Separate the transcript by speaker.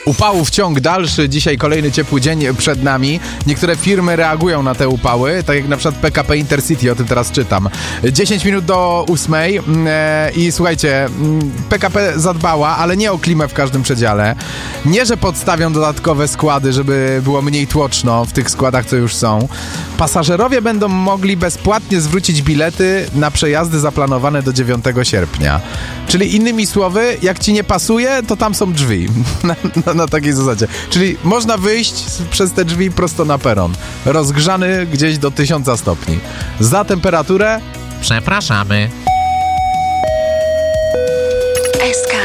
Speaker 1: Upałów ciąg dalszy, dzisiaj kolejny ciepły dzień przed nami. Niektóre firmy reagują na te upały, tak jak na przykład PKP Intercity, o tym teraz czytam. 10 minut do 8 i słuchajcie, PKP zadbała, ale nie o klimę w każdym przedziale. Nie, że podstawią dodatkowe składy, żeby było mniej tłoczno w tych składach, co już są. Pasażerowie będą mogli bezpłatnie zwrócić bilety na przejazdy zaplanowane do 9 sierpnia. Czyli innymi słowy, jak ci nie pasuje, to tam są drzwi. Na takiej zasadzie. Czyli można wyjść przez te drzwi prosto na peron. Rozgrzany gdzieś do 1000 stopni. Za temperaturę
Speaker 2: Przepraszamy.